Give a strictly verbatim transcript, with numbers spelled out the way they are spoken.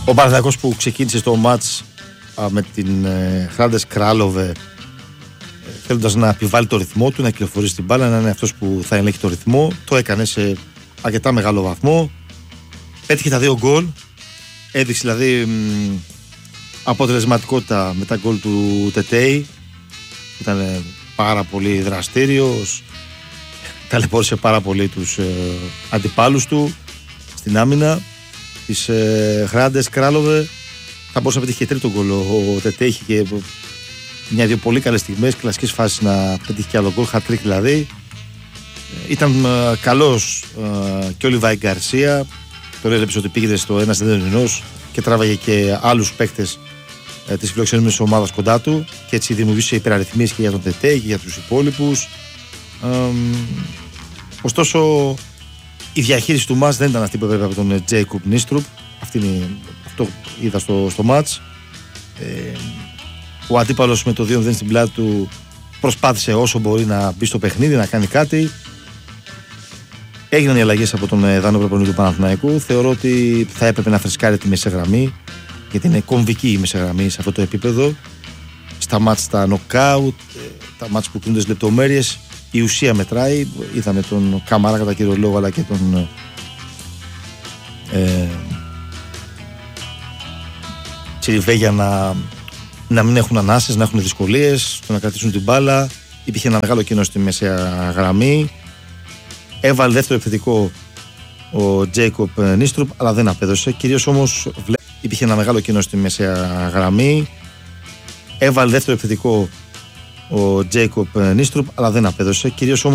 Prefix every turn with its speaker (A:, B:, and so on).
A: Ο Παναθηναϊκός που ξεκίνησε στο μάτς α, με την ε, Hrades Kralove, ε, θέλοντας να επιβάλλει το ρυθμό του, να κυκλοφορήσει την μπάλα, να είναι αυτός που θα ελέγχει το ρυθμό. Το έκανε σε αρκετά μεγάλο βαθμό. Πέτυχε τα δύο γκολ. Έδειξε δηλαδή μ, αποτελεσματικότητα με τα γκολ του Τετέι. Ήταν ε, πάρα πολύ δραστήριος. Ταλαιπώρησε πάρα πολύ τους ε, αντιπάλους του στην άμυνα της ε, Hrades Kralove. Θα μπορούσε να πετύχει και τρίτο γκολ. Ο Τετέι είχε και μια-δύο πολύ καλές στιγμές, κλασικές φάσεις να πετύχει και άλλο γκολ, χατρίκ δηλαδή. Ήταν ε, καλός ε, και ο Λιβάη Γκαρσία. Τώρα έβλεπες ότι πήγε στο ένας ενός και τράβαγε και άλλους παίκτες ε, της φιλοξενούμενης ομάδας κοντά του και έτσι δημιουργήσε υπεραριθμίες και για τον Τετέι και για τους υπόλοιπους. Ε, ωστόσο η διαχείριση του μάτς δεν ήταν αυτή που έπρεπε από τον Τζέικοπ Νίστρουπ. Αυτό είδα στο, στο μάτς. Ε, ο αντίπαλος με το δύο μηδέν στην πλάτη του προσπάθησε όσο μπορεί να μπει στο παιχνίδι, να κάνει κάτι. Έγιναν οι αλλαγές από τον Δανό προπονητή του Παναθηναϊκού. Θεωρώ ότι θα έπρεπε να φρεσκάρει τη μεσαγραμμή, γιατί είναι κομβική η μεσαγραμμή σε αυτό το επίπεδο. Στα μάτς τα νοκάουτ, τα μάτς που κρίνονται στις λεπτομέρειες, η ουσία μετράει. Είδαμε τον Καμαρά κατά κύριο λόγο, αλλά και τον ε, Τσιριβέ να, να μην έχουν ανάσες, να έχουν δυσκολίες, να κρατήσουν την μπάλα. Υπήρχε ένα μεγάλο κενό στη μεσαία γραμμή. Έβαλε δεύτερο επιθετικό ο Τζέικοπ Νίστρουπ, αλλά δεν απέδωσε. Κυρίως όμως υπήρχε ένα μεγάλο κενό στη μεσαία γραμμή. Έβαλε δεύτερο επιθετικό ο Τζέικοπ Νίστρουπ, αλλά δεν απέδωσε. Κυρίως όμως